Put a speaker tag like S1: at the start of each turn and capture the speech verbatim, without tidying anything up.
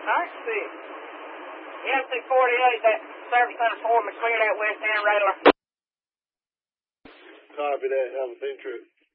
S1: Alright, see. M C forty-eight, that service center for me, clear that west end radar.
S2: Copy that, Alpha Central.